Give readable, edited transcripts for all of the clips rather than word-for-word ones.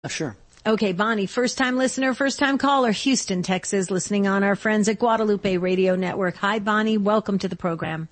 Sure. Okay, Bonnie, first-time listener, first-time caller, Houston, Texas, listening on our friends at Guadalupe Radio Network. Hi, Bonnie. Welcome to the program.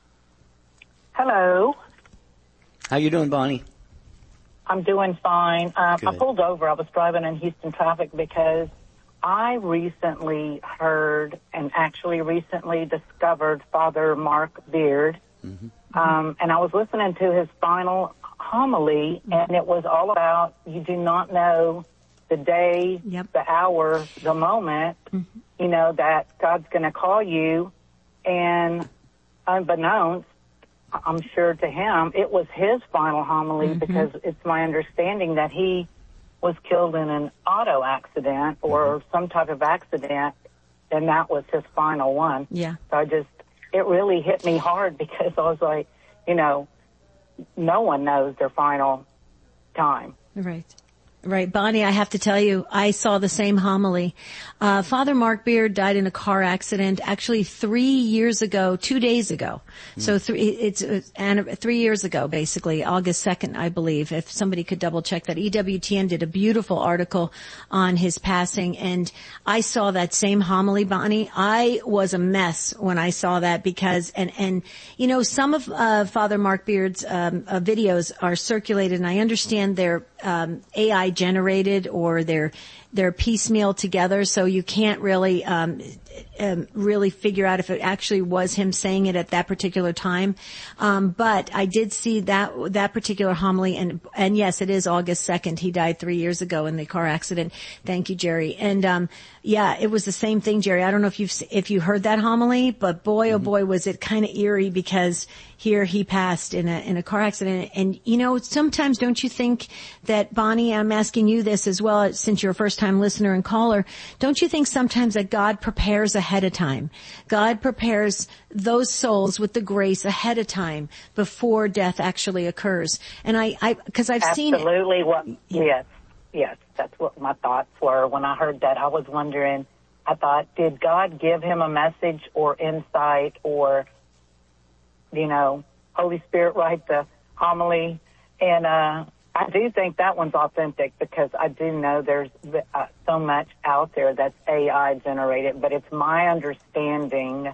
Hello. How you doing, Bonnie? I'm doing fine. I pulled over. I was driving in Houston traffic because I recently heard and actually recently discovered Father Mark Beard. Mm-hmm. And I was listening to his final homily, and it was all about you do not know the day, the hour, the moment, you know, that God's going to call you. And unbeknownst, I'm sure to him, it was his final homily because it's my understanding that he was killed in an auto accident or some type of accident, and that was his final one. Yeah. So it really hit me hard because I was like, you know, no one knows their final time. Right. Right. Bonnie, I have to tell you, I saw the same homily. Father Mark Beard died in a car accident actually 3 years ago, 2 days ago. So 3 years ago, basically, August 2nd, I believe, if somebody could double check that. EWTN did a beautiful article on his passing, and I saw that same homily, Bonnie. I was a mess when I saw that because, and you know, some of Father Mark Beard's videos are circulated, and I understand they're AI generated or they're piecemeal together, so you can't really really figure out if it actually was him saying it at that particular time. But I did see that particular homily, and yes, it is August 2nd. He died 3 years ago in the car accident. Thank you, Jerry. And yeah, it was the same thing, Jerry. I don't know if you heard that homily, but boy, oh boy, was it kind of eerie because here he passed in a car accident. And you know, sometimes don't you think that, Bonnie, I'm asking you this as well, since you're a first-time listener and caller, don't you think sometimes that God prepares ahead of time? God prepares those souls with the grace ahead of time before death actually occurs. And because I've seen it. Absolutely. Yes, that's what my thoughts were. When I heard that, I was wondering, I thought, did God give him a message or insight or, you know, Holy Spirit write the homily? And I do think that one's authentic because I do know there's so much out there that's AI generated, but it's my understanding,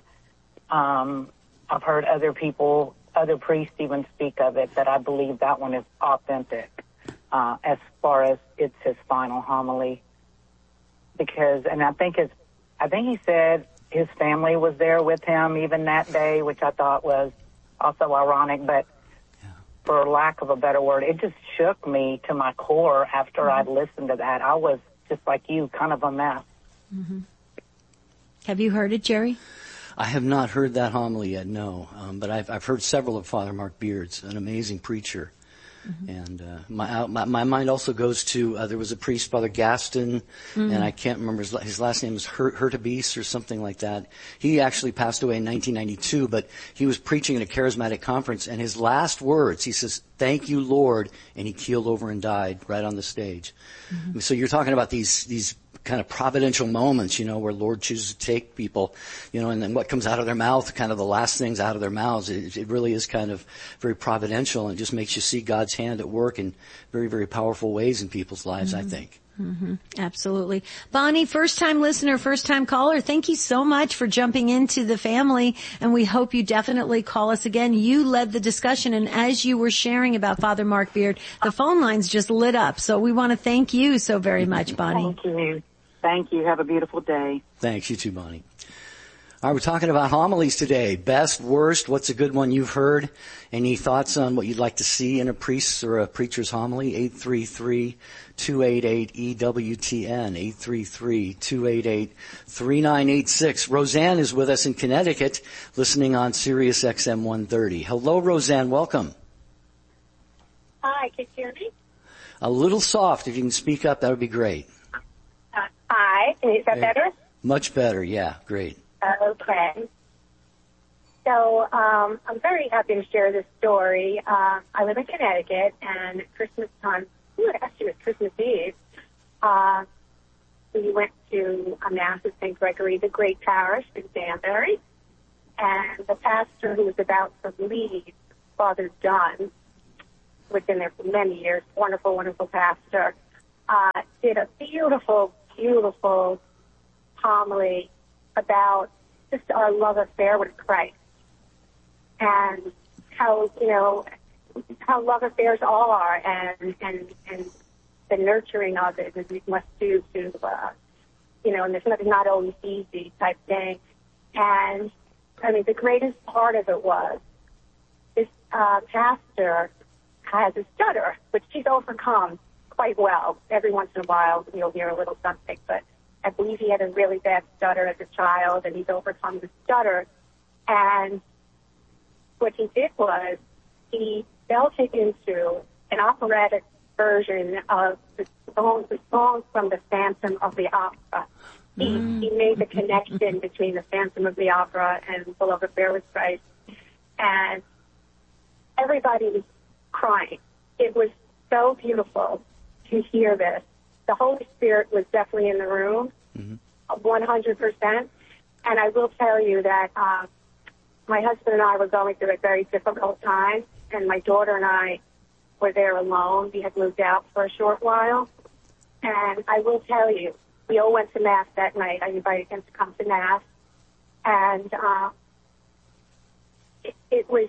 I've heard other priests even speak of it, that I believe that one is authentic as far as it's his final homily. Because, and I think he said his family was there with him even that day, which I thought was also ironic, but for lack of a better word, it just shook me to my core after I'd listened to that. I was just like you, kind of a mess. Mm-hmm. Have you heard it, Jerry? I have not heard that homily yet, no. But I've heard several of Father Mark Beard's, an amazing preacher. Mm-hmm. And my mind also goes to there was a priest, Father Gaston, and I can't remember his last name is Hurtubise or something like that. He actually passed away in 1992, but he was preaching at a charismatic conference, and his last words, he says, "Thank you, Lord," and he keeled over and died right on the stage. Mm-hmm. So you're talking about these kind of providential moments, you know, where Lord chooses to take people, you know, and then what comes out of their mouth, kind of the last things out of their mouths, it really is kind of very providential, and it just makes you see God's hand at work in very, very powerful ways in people's lives, I think. Mm-hmm. Absolutely. Bonnie, first-time listener, first-time caller, thank you so much for jumping into the family, and we hope you definitely call us again. You led the discussion, and as you were sharing about Father Mark Beard, the phone lines just lit up, so we want to thank you so very much, Bonnie. Thank you. Thank you. Have a beautiful day. Thanks. You too, Bonnie. All right, we're talking about homilies today. Best, worst, what's a good one you've heard? Any thoughts on what you'd like to see in a priest's or a preacher's homily? 833-288-EWTN, 833-288-3986. Roseanne is with us in Connecticut, listening on Sirius XM 130. Hello, Roseanne. Welcome. Hi, can you hear me? A little soft. If you can speak up, that would be great. Hi, is that better? Much better, yeah, great. Okay. So I'm very happy to share this story. I live in Connecticut, and at Christmas time, actually it was Christmas Eve, we went to a Mass at St. Gregory the Great Parish in Danbury, and the pastor who was about to leave, Father Dunn, who had been there for many years, wonderful, wonderful pastor, did a beautiful, beautiful homily about just our love affair with Christ and how, how love affairs are and the nurturing of it as we must do to, and there's not always easy type thing. And, the greatest part of it was this pastor has a stutter, which she's overcome quite well. Every once in a while, you'll hear a little something, but I believe he had a really bad stutter as a child, and he's overcome the stutter. And what he did was he fell into an operatic version of the song from the Phantom of the Opera. He made the connection between the Phantom of the Opera and The Love Affair with Christ, and everybody was crying. It was so beautiful to hear this. The Holy Spirit was definitely in the room, 100%. And I will tell you that my husband and I were going through a very difficult time, and my daughter and I were there alone. We had moved out for a short while. And I will tell you, we all went to Mass that night. I invited him to come to Mass. And it was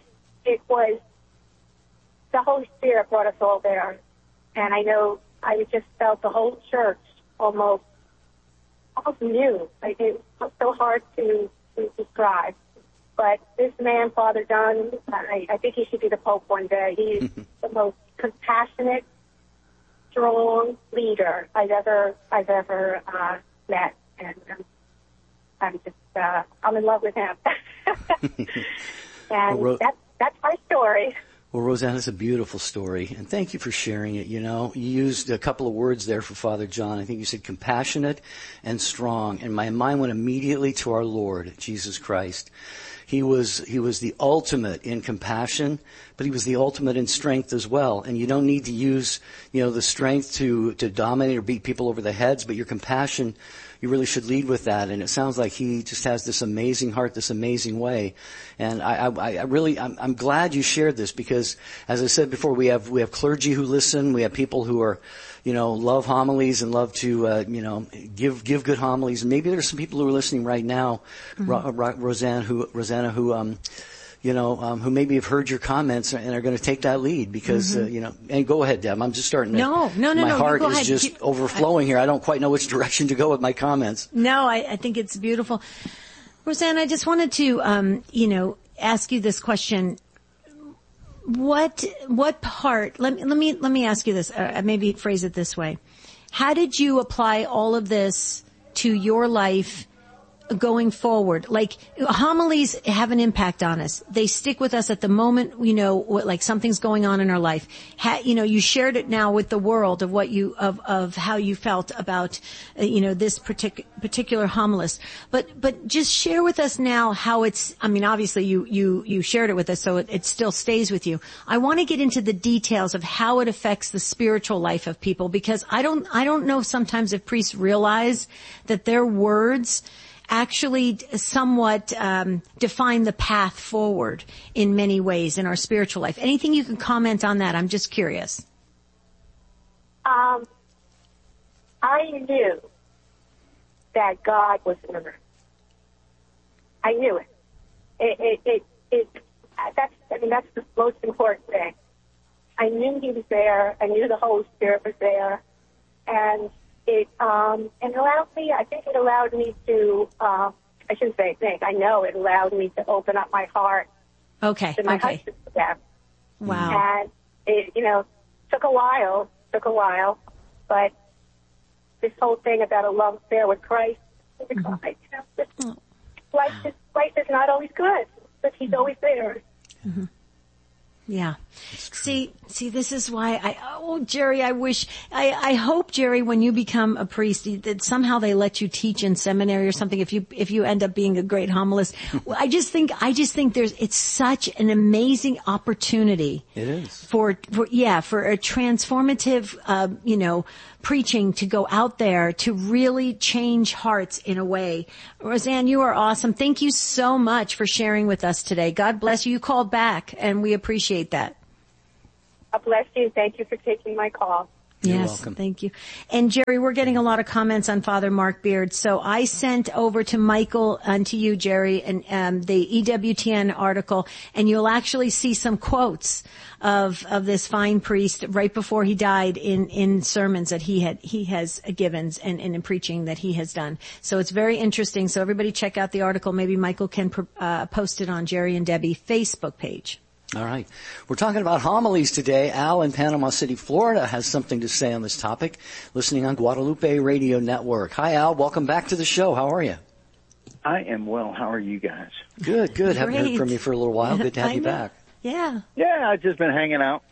the Holy Spirit brought us all there. And I know I just felt the whole church almost new. It was so hard to describe. But this man, Father Dunn, I think he should be the Pope one day. He's the most compassionate, strong leader I've ever met, and I'm in love with him. And that's my story. Well, Roseanne, it's a beautiful story, and thank you for sharing it. You used a couple of words there for Father John. I think you said compassionate and strong, and my mind went immediately to our Lord, Jesus Christ. He was the ultimate in compassion, but he was the ultimate in strength as well. And you don't need to use, the strength to dominate or beat people over the heads, but your compassion, you really should lead with that. And it sounds like he just has this amazing heart, this amazing way. And I'm glad you shared this because, as I said before, we have clergy who listen, we have people who are, love homilies and love to, give good homilies. And maybe there's some people who are listening right now, Rosanna, who maybe have heard your comments and are going to take that lead because, and go ahead, Deb. I'm just starting to. No. My heart is just overflowing here. I don't quite know which direction to go with my comments. No, I think it's beautiful. Roseanne, I just wanted to, ask you this question. What part, let me ask you this, maybe phrase it this way. How did you apply all of this to your life going forward? Like, homilies have an impact on us. They stick with us at the moment, like something's going on in our life. You shared it now with the world of what of how you felt about, this particular homilist. But just share with us now how it's, obviously you shared it with us, so it still stays with you. I want to get into the details of how it affects the spiritual life of people, because I don't know sometimes if priests realize that their words actually somewhat define the path forward in many ways in our spiritual life. Anything you can comment on that? I'm just curious. I knew that God was in the room. I knew it. That's the most important thing. I knew He was there. I knew the Holy Spirit was there, and it allowed me. I think it allowed me to. I shouldn't say think. I know it allowed me to open up my heart. Okay. To my husband's death. Wow. And it, took a while, but this whole thing about a love affair with Christ, life is not always good, but He's always there. Mm-hmm. Yeah. See, this is why Jerry, I hope, Jerry, when you become a priest, that somehow they let you teach in seminary or something if you end up being a great homilist. I just think it's such an amazing opportunity. It is. For a transformative, preaching to go out there to really change hearts in a way. Roseanne, you are awesome. Thank you so much for sharing with us today. God bless you. You called back and we appreciate that. God bless you. Thank you for taking my call. You're yes, welcome. Thank you. And Jerry, we're getting a lot of comments on Father Mark Beard. So I sent over to Michael and to you, Jerry, and the EWTN article, and you'll actually see some quotes of this fine priest right before he died in sermons that he has given and in preaching that he has done. So it's very interesting. So everybody check out the article. Maybe Michael can post it on Jerry and Debbie Facebook page. All right. We're talking about homilies today. Al in Panama City, Florida has something to say on this topic, listening on Guadalupe Radio Network. Hi, Al. Welcome back to the show. How are you? I am well. How are you guys? Good. Haven't heard from you for a little while. Good to have you back. Yeah. Yeah, I've just been hanging out.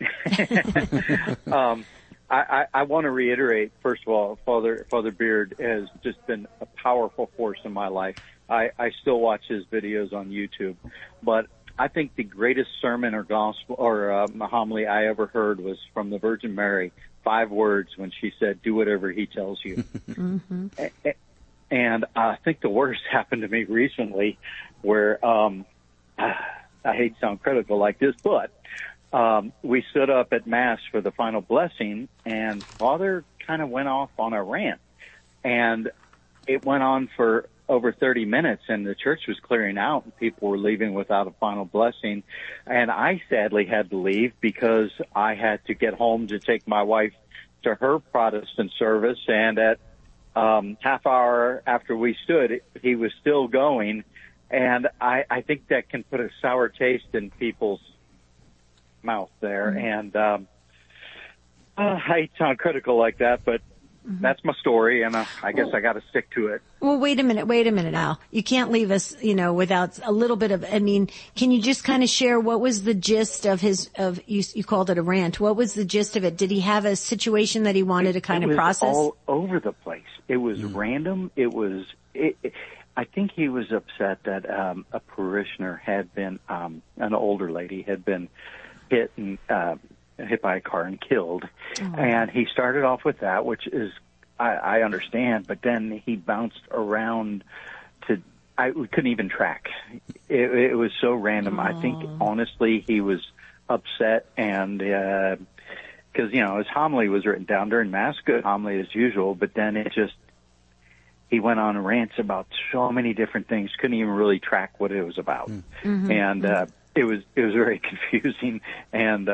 I want to reiterate, first of all, Father Beard has just been a powerful force in my life. I still watch his videos on YouTube, but I think the greatest sermon or gospel or homily I ever heard was from the Virgin Mary, 5 words when she said, "Do whatever he tells you." Mm-hmm. And I think the worst happened to me recently where, I hate to sound critical like this, but we stood up at Mass for the final blessing, and Father kind of went off on a rant. And it went on for over 30 minutes, and the church was clearing out, and people were leaving without a final blessing. And I sadly had to leave because I had to get home to take my wife to her Protestant service, and at half hour after we stood, he was still going. And I think that can put a sour taste in people's mouth there. Mm-hmm. And I hate to sound critical like that, but that's my story, and I guess I got to stick to it. Well, wait a minute, Al. You can't leave us, without a little bit of, can you just kind of share what was the gist of you called it a rant. What was the gist of it? Did he have a situation that he wanted to kind of process? It was all over the place. It was random. I think he was upset that a parishioner had been, an older lady had been hit by a car and killed. Oh. And he started off with that, which is, I understand, but then he bounced around we couldn't even track. It was so random. Oh. I think, honestly, he was upset, and because, his homily was written down during Mass, good homily as usual, but then he went on rants about so many different things, couldn't even really track what it was about. Mm-hmm. And it was very confusing, and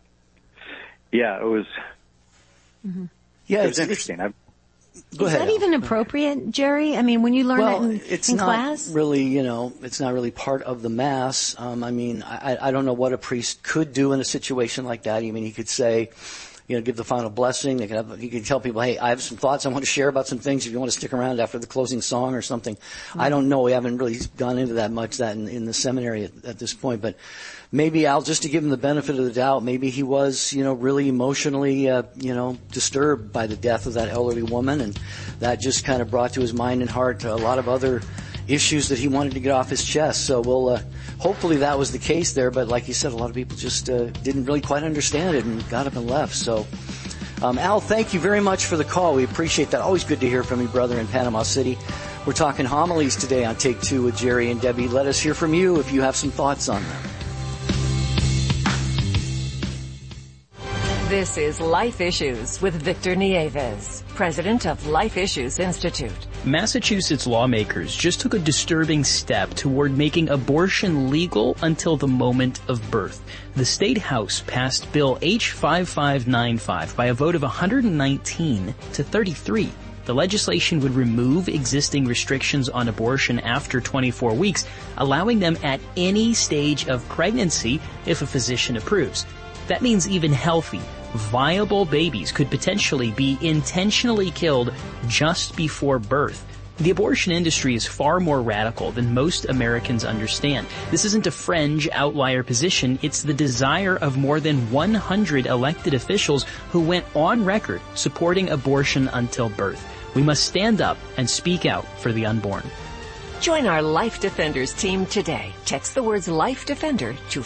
it was. Mm-hmm. Yeah, it was interesting. Is that even appropriate, Jerry? When you learn it in class? It's not really part of the Mass. I don't know what a priest could do in a situation like that. He could say, give the final blessing. He could tell people, hey, I have some thoughts I want to share about some things if you want to stick around after the closing song or something. Mm-hmm. I don't know. We haven't really gone into that much in the seminary at this point, but maybe Al, just to give him the benefit of the doubt, maybe he was, really emotionally, disturbed by the death of that elderly woman, and that just kind of brought to his mind and heart a lot of other issues that he wanted to get off his chest. So we'll, hopefully that was the case there, but like you said, a lot of people just didn't really quite understand it and got up and left. So, Al, thank you very much for the call. We appreciate that. Always good to hear from you, brother, in Panama City. We're talking homilies today on Take Two with Jerry and Debbie. Let us hear from you if you have some thoughts on them. This is Life Issues with Victor Nieves, president of Life Issues Institute. Massachusetts lawmakers just took a disturbing step toward making abortion legal until the moment of birth. The State House passed Bill H-5595 by a vote of 119 to 33. The legislation would remove existing restrictions on abortion after 24 weeks, allowing them at any stage of pregnancy if a physician approves. That means even healthy, viable babies could potentially be intentionally killed just before birth. The abortion industry is far more radical than most Americans understand. This isn't a fringe outlier position. It's the desire of more than 100 elected officials who went on record supporting abortion until birth. We must stand up and speak out for the unborn. Join our Life Defenders team today. Text the words Life Defender to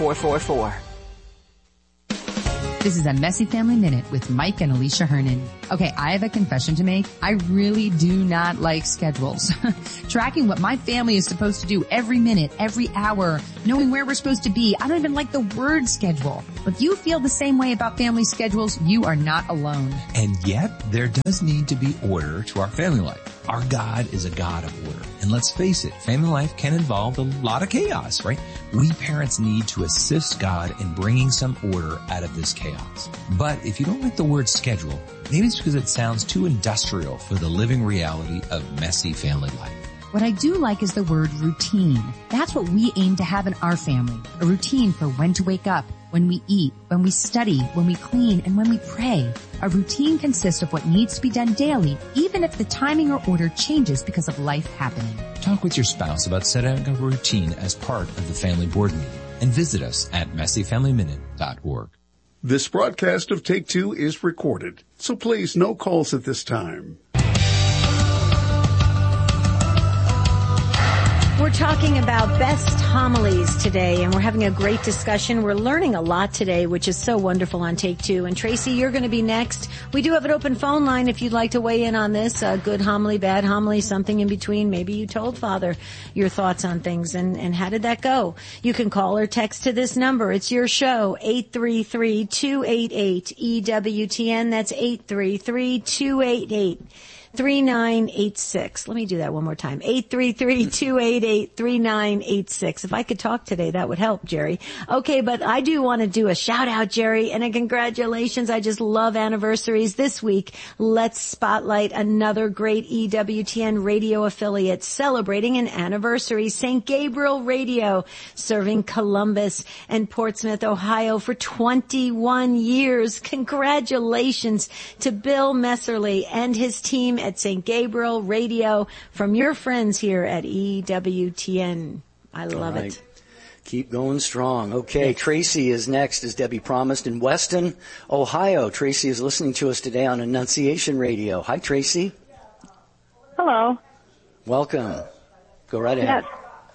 41444. This is a Messy Family Minute with Mike and Alicia Hernan. Okay, I have a confession to make. I really do not like schedules. Tracking what my family is supposed to do every minute, every hour, knowing where we're supposed to be. I don't even like the word schedule. If you feel the same way about family schedules, you are not alone. And yet, there does need to be order to our family life. Our God is a God of order. And let's face it, family life can involve a lot of chaos, right? We parents need to assist God in bringing some order out of this chaos. But if you don't like the word schedule, maybe it's because it sounds too industrial for the living reality of messy family life. What I do like is the word routine. That's what we aim to have in our family. A routine for when to wake up, when we eat, when we study, when we clean, and when we pray. A routine consists of what needs to be done daily, even if the timing or order changes because of life happening. Talk with your spouse about setting a routine as part of the family board meeting and visit us at messyfamilyminute.org. This broadcast of Take Two is recorded, so please no calls at this time. We're talking about best homilies today, and we're having a great discussion. We're learning a lot today, which is so wonderful on Take Two. And Tracy, you're going to be next. We do have an open phone line if you'd like to weigh in on this. Good homily, bad homily, something in between. Maybe you told Father your thoughts on things, and how did that go? You can call or text to this number. It's your show, 833-288-EWTN. That's 833-288. 3986. Let me do that one more time. 833-288-3986. If I could talk today, that would help, Jerry. Okay, but I do want to do a shout out, Jerry, and a congratulations. I just love anniversaries. This week, let's spotlight another great EWTN radio affiliate celebrating an anniversary. St. Gabriel Radio, serving Columbus and Portsmouth, Ohio for 21 years. Congratulations to Bill Messerly and his team at St. Gabriel Radio from your friends here at EWTN. I love it. Keep going strong. Okay, yes. Tracy is next, as Debbie promised, in Weston, Ohio. Tracy is listening to us today on Annunciation Radio. Hi, Tracy. Hello. Welcome. Go right ahead.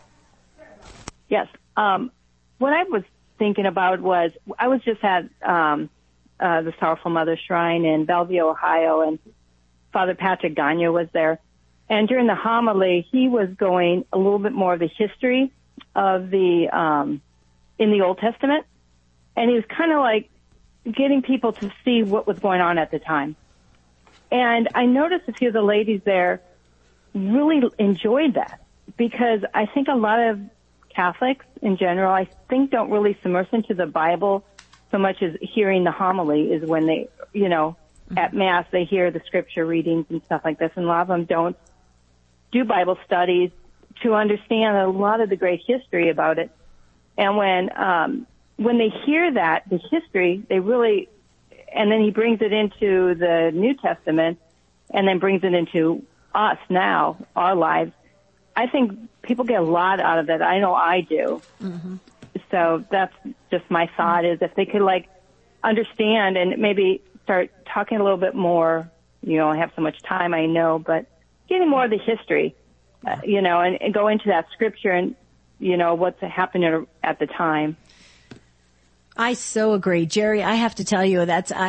Yes. What I was thinking about was, I was just at the Sorrowful Mother Shrine in Bellevue, Ohio, and Father Patrick Gagne was there. And during the homily, he was going a little bit more of the history of the, in the Old Testament. And he was kind of like getting people to see what was going on at the time. And I noticed a few of the ladies there really enjoyed that, because I think a lot of Catholics in general, I think, don't really submerge into the Bible so much as hearing the homily is when they, at Mass, they hear the scripture readings and stuff like this, and a lot of them don't do Bible studies to understand a lot of the great history about it. And when they hear that, the history, they really, and then he brings it into the New Testament and then brings it into us now, our lives, I think people get a lot out of that. I know I do. Mm-hmm. So that's just my thought, is if they could understand and maybe start talking a little bit more, I have so much time, I know, but getting more of the history, and go into that scripture and, what's happening at the time. I so agree. Jerry, I have to tell you,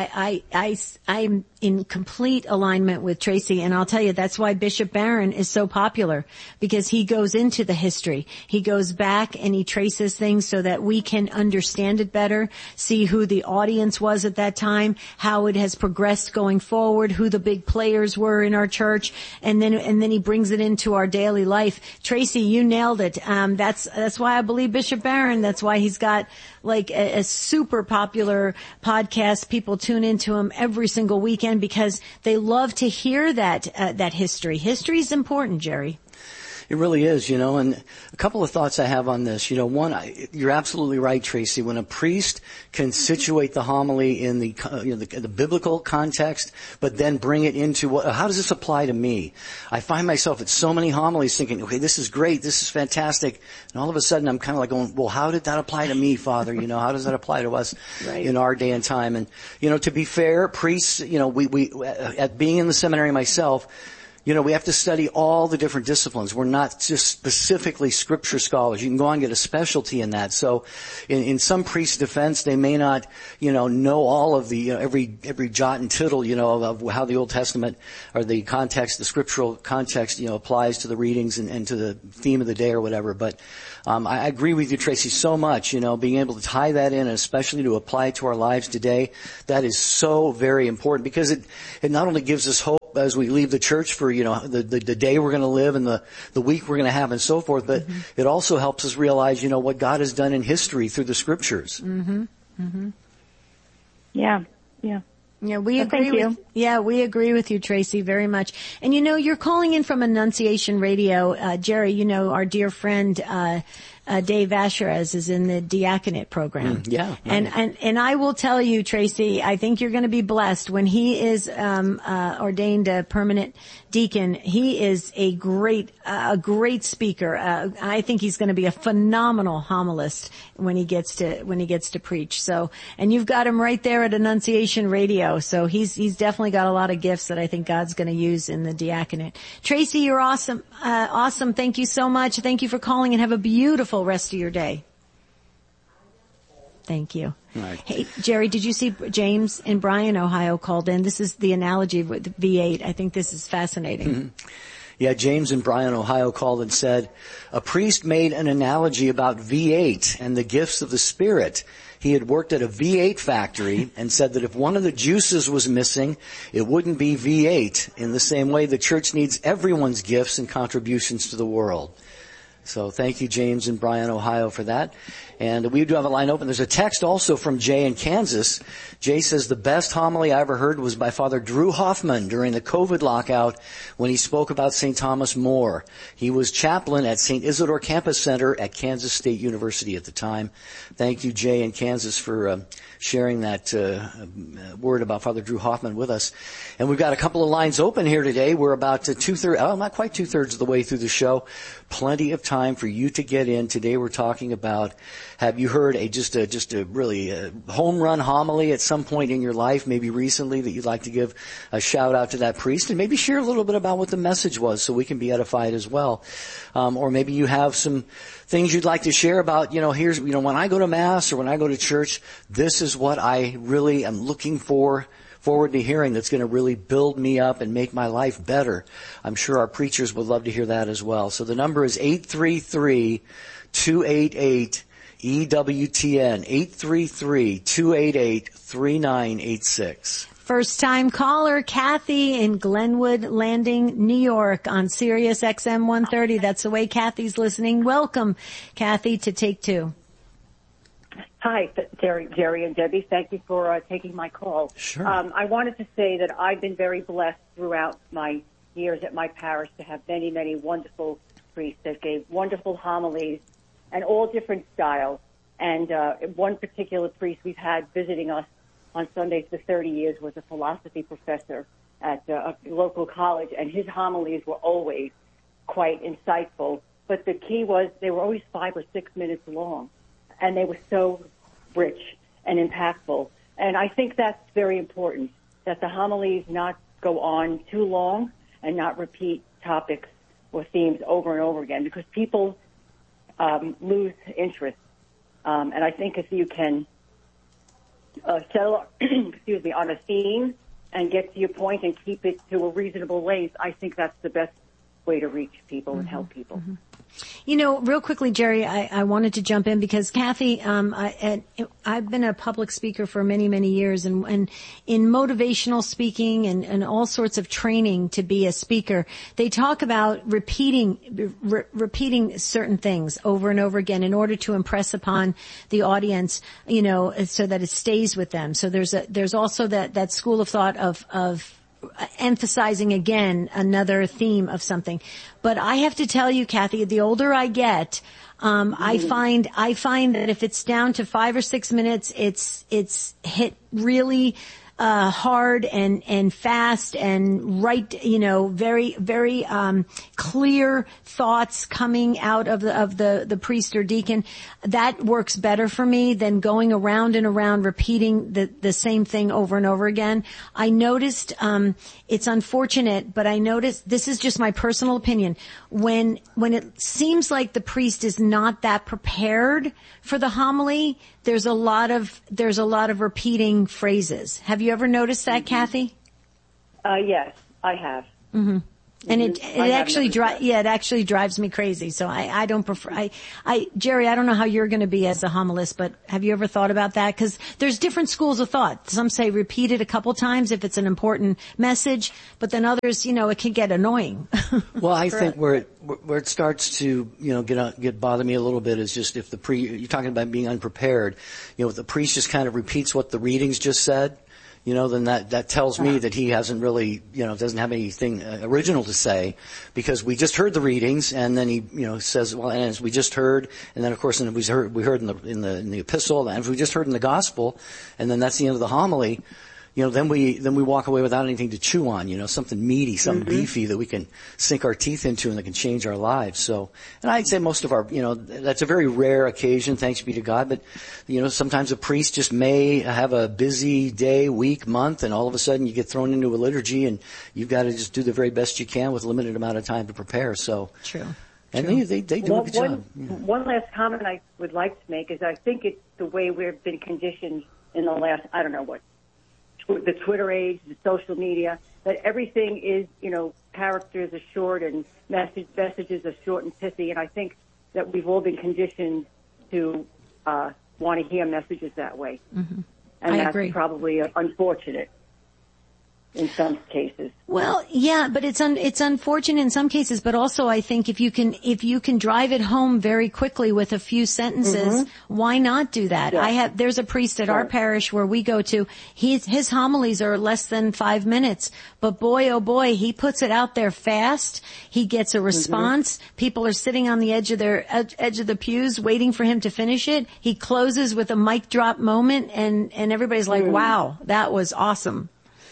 I'm in complete alignment with Tracy, and I'll tell you, that's why Bishop Barron is so popular, because he goes into the history. He goes back and he traces things so that we can understand it better, see who the audience was at that time, how it has progressed going forward, who the big players were in our church, and then he brings it into our daily life. Tracy, you nailed it. That's why I believe Bishop Barron. That's why he's got a super popular podcast. People tune into him every single weekend because they love to hear that history. History is important, Jerry. It really is, and a couple of thoughts I have on this. One, you're absolutely right, Tracy. When a priest can situate the homily in the biblical context, but then bring it into how does this apply to me? I find myself at so many homilies thinking, okay, this is great, this is fantastic, and all of a sudden I'm kind of going, well, how did that apply to me, Father? How does that apply to us in our day and time? And to be fair, priests, we at being in the seminary myself, we have to study all the different disciplines. We're not just specifically scripture scholars. You can go on and get a specialty in that. So in some priest's defense, they may not, know all of the, every jot and tittle, of how the Old Testament or the context, the scriptural context, applies to the readings and to the theme of the day or whatever. But I agree with you, Tracy, so much, being able to tie that in, and especially to apply it to our lives today. That is so very important, because it not only gives us hope as we leave the church for, the day we're going to live and the week we're going to have and so forth, but it also helps us realize, what God has done in history through the scriptures. Mm-hmm. Mm-hmm. Yeah. Yeah, we agree with you, Tracy, very much. And you're calling in from Annunciation Radio. Jerry, our dear friend, Dave Asherez is in the diaconate program. Yeah. And I will tell you, Tracy, I think you're going to be blessed when he is, ordained a permanent deacon. He is a great speaker. I think he's going to be a phenomenal homilist when he gets to preach. So, and you've got him right there at Annunciation Radio. So he's definitely got a lot of gifts that I think God's going to use in the diaconate. Tracy, you're awesome. Awesome. Thank you so much. Thank you for calling, and have a beautiful rest of your day. Thank you. Right. Hey, Jerry, did you see James in Bryan, Ohio called in? This is the analogy with V8. I think this is fascinating. Mm-hmm. Yeah, James in Bryan, Ohio called and said, a priest made an analogy about V8 and the gifts of the Spirit. He had worked at a V8 factory and said that if one of the juices was missing, it wouldn't be V8. In the same way, the church needs everyone's gifts and contributions to the world. So thank you, James in Bryan, Ohio, for that. And we do have a line open. There's a text also from Jay in Kansas. Jay says, the best homily I ever heard was by Father Drew Hoffman during the COVID lockout when he spoke about St. Thomas More. He was chaplain at St. Isidore Campus Center at Kansas State University at the time. Thank you, Jay in Kansas, for sharing that word about Father Drew Hoffman with us. And we've got a couple of lines open here today. We're about not quite two-thirds of the way through the show. Plenty of time for you to get in. Today we're talking about, have you heard just a really home run homily at some point in your life, maybe recently, that you'd like to give a shout out to that priest, and maybe share a little bit about what the message was so we can be edified as well. Or maybe you have some things you'd like to share about, here's, when I go to Mass or when I go to church, this is what I really am looking forward to hearing, that's going to really build me up and make my life better. I'm sure our preachers would love to hear that as well. So the number is 833-288 EWTN, 833-288-3986. First time caller, Kathy in Glenwood Landing, New York on Sirius XM 130. That's the way Kathy's listening. Welcome, Kathy, to Take Two. Hi, Jerry and Debbie. Thank you for taking my call. Sure. I wanted to say that I've been very blessed throughout my years at my parish to have many, many wonderful priests that gave wonderful homilies and all different styles. And one particular priest we've had visiting us on Sundays for 30 years was a philosophy professor at a local college, and his homilies were always quite insightful. But the key was they were always 5 or 6 minutes long, and they were so rich and impactful. And I think that's very important, that the homilies not go on too long and not repeat topics or themes over and over again, because people lose interest. And I think if you can settle, on a theme and get to your point and keep it to a reasonable length, I think that's the best way to reach people and help people. Mm-hmm. Real quickly, Jerry, I wanted to jump in because Kathy, I've been a public speaker for many, many years, and in motivational speaking and all sorts of training to be a speaker, they talk about repeating certain things over and over again in order to impress upon the audience, so that it stays with them. So there's also that school of thought of emphasizing again another theme of something. But I have to tell you, Kathy, the older I get, I find that if it's down to 5 or 6 minutes, it's hit really hard and fast and right, very, very, clear thoughts coming out of the priest or deacon. That works better for me than going around and around repeating the same thing over and over again. I noticed, it's unfortunate, but I noticed, this is just my personal opinion, when it seems like the priest is not that prepared for the homily, there's a lot of repeating phrases. Have you ever noticed that, Kathy? Yes, I have. Mm-hmm. And it actually drives me crazy. So I don't prefer, Jerry, I don't know how you're going to be as a homilist, but have you ever thought about that? Cause there's different schools of thought. Some say repeat it a couple times if it's an important message, but then others, it can get annoying. Well, I think where it starts to, get bother me a little bit is just if you're talking about being unprepared, if the priest just kind of repeats what the readings just said, then that tells me that he hasn't really, doesn't have anything original to say, because we just heard the readings, and then he, says, well, and as we just heard, and then of course, and we heard in the epistle, and we just heard in the gospel, and then that's the end of the homily. Then we walk away without anything to chew on, something meaty, something beefy that we can sink our teeth into and that can change our lives. So, and I'd say most of our, that's a very rare occasion, thanks be to God, but, sometimes a priest just may have a busy day, week, month, and all of a sudden you get thrown into a liturgy and you've got to just do the very best you can with a limited amount of time to prepare. So. True. And they do a good job. One last comment I would like to make is I think it's the way we've been conditioned in the last, I don't know what, the Twitter age, the social media, that everything is, characters are short and messages are short and pithy. And I think that we've all been conditioned to want to hear messages that way. Mm-hmm. And I that's agree. probably unfortunate in some cases. Well, yeah, but it's unfortunate in some cases, but also I think if you can drive it home very quickly with a few sentences, why not do that? Yeah. There's a priest at our parish where we go to, his homilies are less than 5 minutes, but boy, oh boy, he puts it out there fast. He gets a response. People are sitting on the edge of the pews waiting for him to finish it. He closes with a mic drop moment and everybody's like, wow, that was awesome.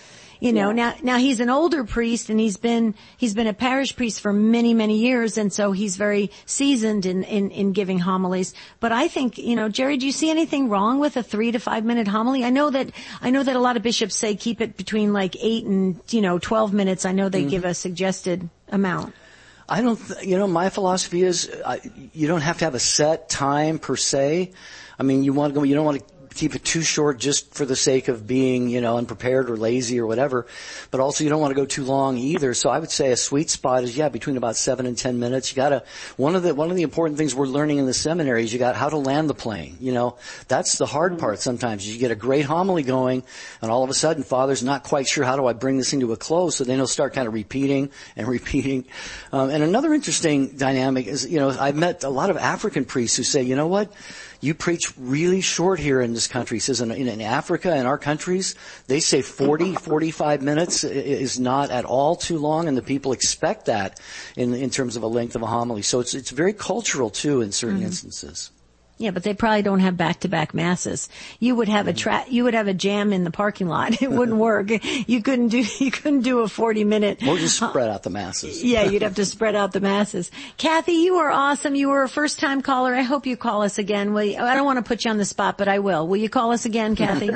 Now he's an older priest and he's been a parish priest for many, many years, and so he's very seasoned in giving homilies. But I think, Jerry, do you see anything wrong with a 3 to 5 minute homily? I know that a lot of bishops say keep it between like 8 and 12 minutes. I know they give a suggested amount. I don't, my philosophy is, you don't have to have a set time per se. I mean, you don't want to keep it too short just for the sake of being, unprepared or lazy or whatever. But also you don't want to go too long either. So I would say a sweet spot is, between about 7 and 10 minutes. One of the important things we're learning in the seminary is you got how to land the plane. That's the hard part sometimes. You get a great homily going and all of a sudden Father's not quite sure how do I bring this into a close. So then he'll start kind of repeating and repeating. And another interesting dynamic is, I've met a lot of African priests who say, you know what? You preach really short here in this country. He says in Africa, in our countries, they say 40, 45 minutes is not at all too long, and the people expect that in terms of a length of a homily. So it's very cultural too in certain instances. Yeah, but they probably don't have back-to-back masses. You would have a jam in the parking lot. It wouldn't work. You couldn't do a 40-minute. Or just spread out the masses. Yeah, you'd have to spread out the masses. Kathy, you are awesome. You were a first-time caller. I hope you call us again. I don't want to put you on the spot, but I will. Will you call us again, Kathy?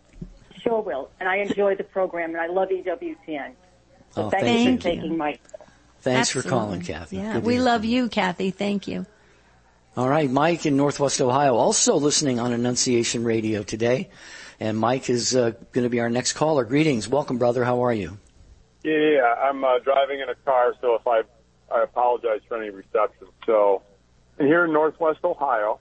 Sure will. And I enjoy the program, and I love EWTN. So thank you for taking my call. Thanks for calling, Kathy. Yeah, we love you, Kathy. Thank you. All right, Mike in Northwest Ohio, also listening on Annunciation Radio today. And Mike is going to be our next caller. Greetings. Welcome, brother. How are you? Yeah, I'm driving in a car, so if I apologize for any reception. So I'm here in Northwest Ohio,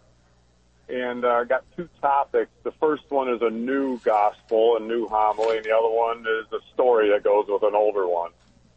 and I got two topics. The first one is a new gospel, a new homily, and the other one is a story that goes with an older one.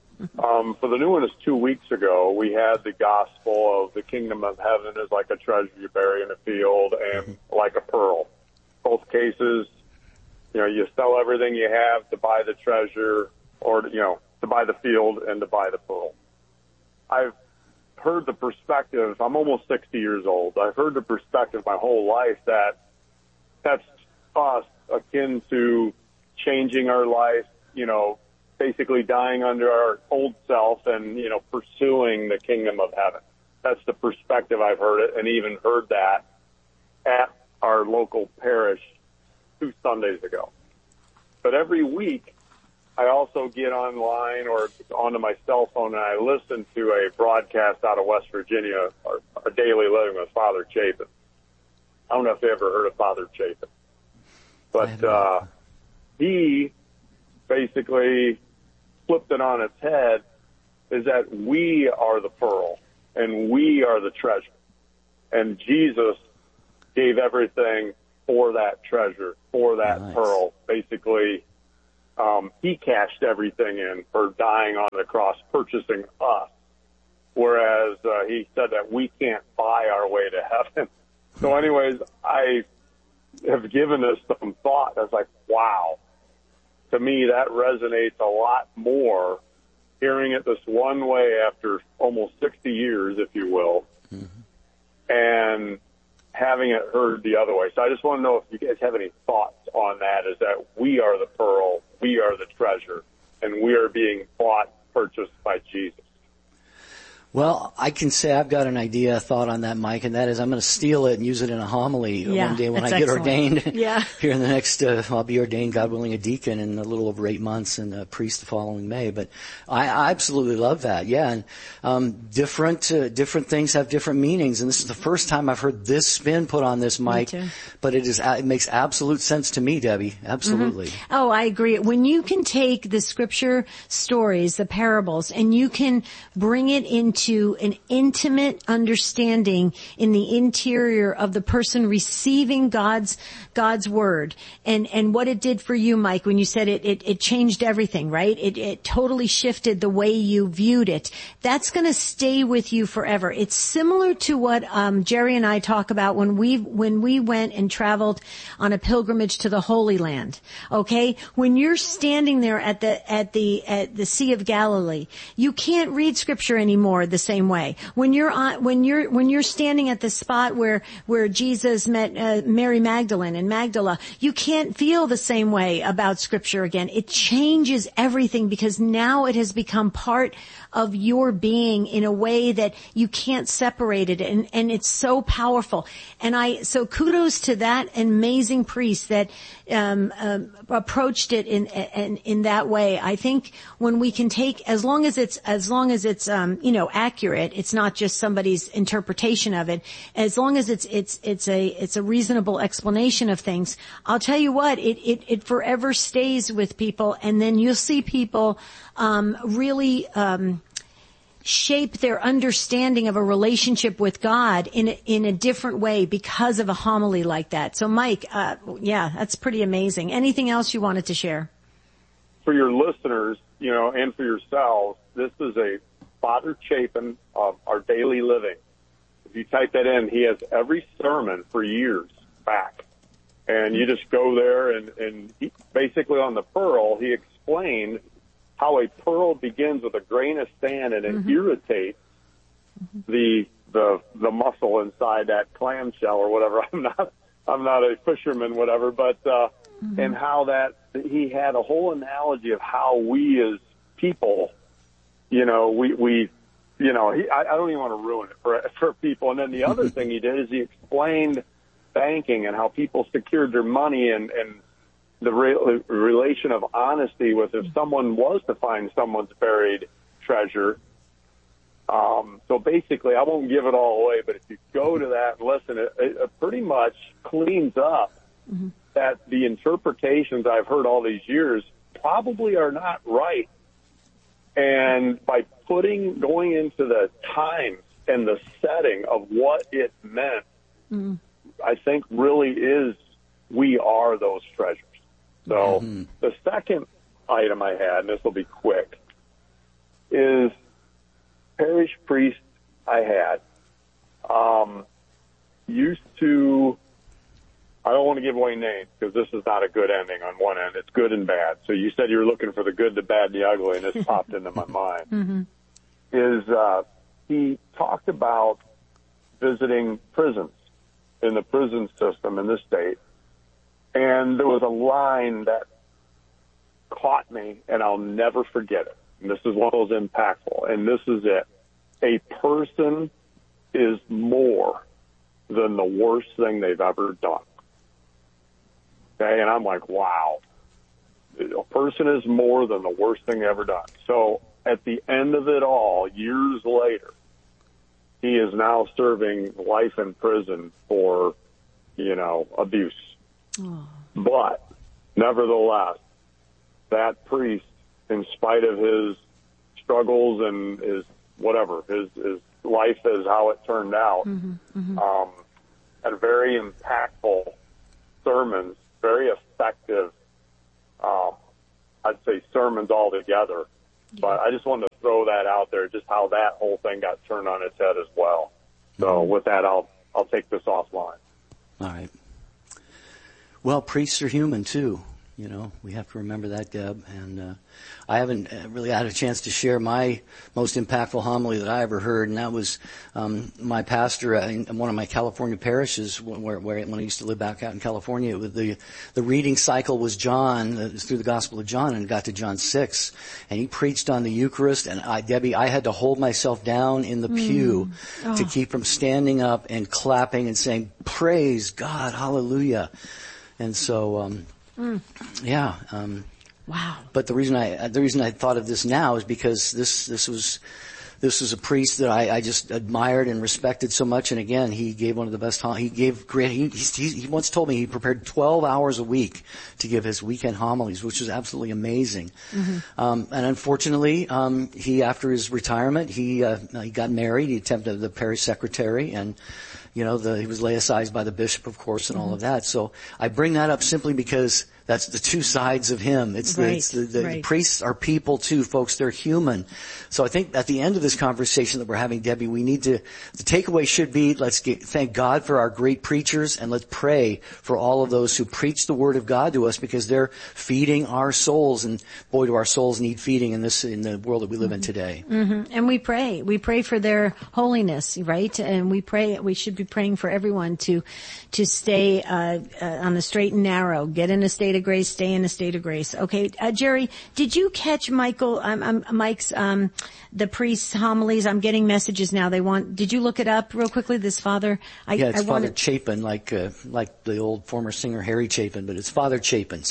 For the new one is 2 weeks ago, we had the gospel of the kingdom of heaven is like a treasure you bury in a field and like a pearl. Both cases, you sell everything you have to buy the treasure or, to buy the field and to buy the pearl. I've heard the perspective, I'm almost 60 years old. I've heard the perspective my whole life that that's us akin to changing our life, basically dying under our old self and, pursuing the kingdom of heaven. That's the perspective I've heard it, and even heard that at our local parish 2 Sundays ago. But every week, I also get online or onto my cell phone and I listen to a broadcast out of West Virginia, our Daily Living with Father Chapin. I don't know if you ever heard of Father Chapin, but he basically flipped it on its head, is that we are the pearl and we are the treasure. And Jesus gave everything for that treasure, for that pearl. Basically, he cashed everything in for dying on the cross, purchasing us. Whereas he said that we can't buy our way to heaven. So anyways, I have given this some thought. I was like, wow. To me, that resonates a lot more, hearing it this one way after almost 60 years, if you will, and having it heard the other way. So I just want to know if you guys have any thoughts on that, is that we are the pearl, we are the treasure, and we are being bought, purchased by Jesus. Well, I can say I've got an idea, a thought on that, Mike, and that is I'm going to steal it and use it in a homily one day when I get ordained. Here in the next, I'll be ordained, God willing, a deacon in a little over 8 months and a priest the following May. But I absolutely love that. Yeah, and different things have different meanings, and this is the first time I've heard this spin put on this, Mike. Me too. But it makes absolute sense to me, Debbie. Absolutely. Mm-hmm. Oh, I agree. When you can take the scripture stories, the parables, and you can bring it into an intimate understanding in the interior of the person receiving God's word, and what it did for you, Mike, when you said it changed everything, right? It totally shifted the way you viewed it. That's going to stay with you forever. It's similar to what Jerry and I talk about when we went and traveled on a pilgrimage to the Holy Land. Okay, when you're standing there at the Sea of Galilee, you can't read scripture anymore the same way. When you're standing at the spot where Jesus met Mary Magdalene and Magdala, you can't feel the same way about scripture again. It changes everything because now it has become part of your being in a way that you can't separate it, and it's so powerful. And so kudos to that amazing priest that approached it in that way. I think when we can take, as long as it's accurate, it's not just somebody's interpretation of it. As long as it's a reasonable explanation of things, I'll tell you what, it forever stays with people, and then you'll see people really shape their understanding of a relationship with God in a different way because of a homily like that. So, Mike, that's pretty amazing. Anything else you wanted to share? For your listeners, and for yourselves, this is a Father Chapin of Our Daily Living. If you type that in, he has every sermon for years back. And you just go there and he, basically on the pearl, he explained how a pearl begins with a grain of sand and it irritates the muscle inside that clamshell or whatever. I'm not a fisherman, whatever, but and how that he had a whole analogy of how we as people, I don't even want to ruin it for people. And then the other thing he did is he explained banking and how people secured their money and the relation of honesty with if someone was to find someone's buried treasure. So basically, I won't give it all away, but if you go to that and listen, it pretty much cleans up that the interpretations I've heard all these years probably are not right. And by going into the times and the setting of what it meant, I think really is, we are those treasures. So the second item I had, and this will be quick, is parish priest I had used to, I don't want to give away names because this is not a good ending on one end. It's good and bad. So you said you were looking for the good, the bad, and the ugly, and this popped into my mind. He talked about visiting prisons in the prison system in this state. And there was a line that caught me, and I'll never forget it. And this is one of those impactful, and this is it. A person is more than the worst thing they've ever done. Okay, and I'm like, wow. A person is more than the worst thing ever done. So at the end of it all, years later, he is now serving life in prison for, abuse. Oh. But nevertheless, that priest, in spite of his struggles and his whatever, his life is how it turned out, had very impactful sermons, very effective, I'd say sermons altogether. Yeah. But I just wanted to throw that out there, just how that whole thing got turned on its head as well. So with that, I'll take this offline. All right. Well, priests are human too. We have to remember that, Deb. And I haven't really had a chance to share my most impactful homily that I ever heard, and that was my pastor in one of my California parishes, where when I used to live back out in California. The reading cycle was John, through the Gospel of John, and got to John 6, and he preached on the Eucharist. And I had to hold myself down in the pew to keep from standing up and clapping and saying, "Praise God, Hallelujah!" And so. Yeah. Wow. But the reason I thought of this now is because this was a priest that I just admired and respected so much. And again, he gave one of the best. He once told me he prepared 12 hours a week to give his weekend homilies, which was absolutely amazing. And unfortunately, he after his retirement, he got married. He attempted the parish secretary, and he was laicized by the bishop, of course, and all of that. So I bring that up simply because that's the two sides of him. The priests are people too, folks. They're human. So I think at the end of this conversation that we're having, Debbie, we need the takeaway should be, thank God for our great preachers, and let's pray for all of those who preach the word of God to us, because they're feeding our souls. And boy, do our souls need feeding in the world that we live in today. And we pray for their holiness, right? And we should be praying for everyone to stay, on the straight and narrow, get in a state of grace, stay in a state of grace. Okay. Jerry, did you catch Mike's, the priest's homilies? I'm getting messages now. Did you look it up real quickly? This father? It's Father Chapin, like the old former singer Harry Chapin, but it's Father Chapin,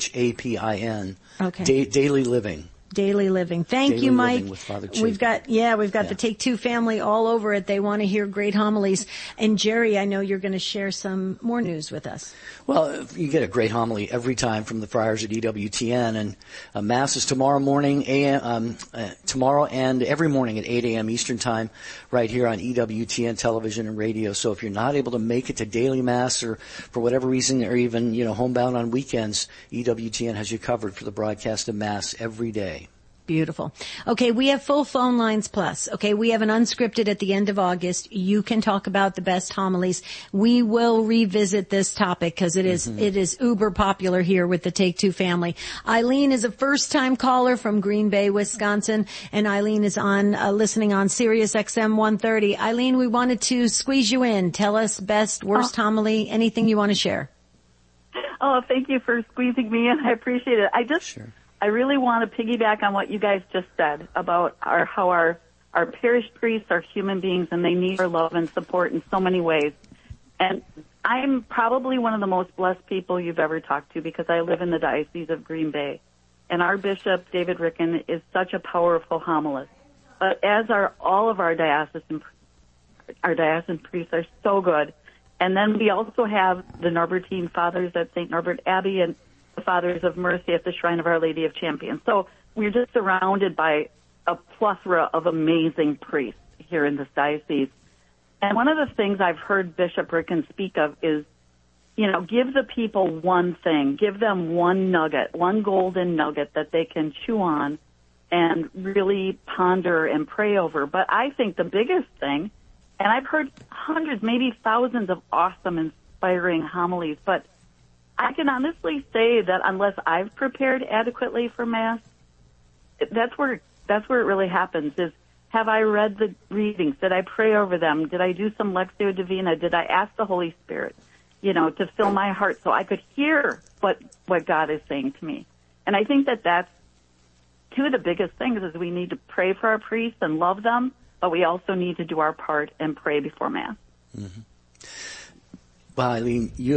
Chapin. Okay. Daily Living. Daily Living. Thank you, Mike. We've got the Take Two family all over it. They want to hear great homilies. And Jerry, I know you're going to share some more news with us. Well, you get a great homily every time from the friars at EWTN, and Mass is tomorrow morning, tomorrow and every morning at 8 a.m. Eastern Time, right here on EWTN television and radio. So if you're not able to make it to daily Mass, or for whatever reason, or even homebound on weekends, EWTN has you covered for the broadcast of Mass every day. Beautiful. Okay, we have full phone lines plus. Okay, we have an unscripted at the end of August. You can talk about the best homilies. We will revisit this topic because it is uber popular here with the Take Two family. Eileen is a first-time caller from Green Bay, Wisconsin, and Eileen is on listening on Sirius XM 130. Eileen, we wanted to squeeze you in. Tell us best, worst homily, anything you want to share. Oh, thank you for squeezing me in. I appreciate it. I really want to piggyback on what you guys just said about how our parish priests are human beings and they need our love and support in so many ways. And I'm probably one of the most blessed people you've ever talked to because I live in the Diocese of Green Bay. And our Bishop, David Ricken, is such a powerful homilist. But as are all of our diocesan priests are so good. And then we also have the Norbertine Fathers at St. Norbert Abbey and the Fathers of Mercy at the Shrine of Our Lady of Champions. So we're just surrounded by a plethora of amazing priests here in this diocese. And one of the things I've heard Bishop Ricken speak of is, give the people one thing, give them one nugget, one golden nugget that they can chew on and really ponder and pray over. But I think the biggest thing, and I've heard hundreds, maybe thousands of awesome, inspiring homilies, but I can honestly say that unless I've prepared adequately for Mass, that's where it really happens is, have I read the readings? Did I pray over them? Did I do some Lectio Divina? Did I ask the Holy Spirit, to fill my heart so I could hear what God is saying to me? And I think that that's two of the biggest things is we need to pray for our priests and love them, but we also need to do our part and pray before Mass. Mm-hmm. Well, Eileen, you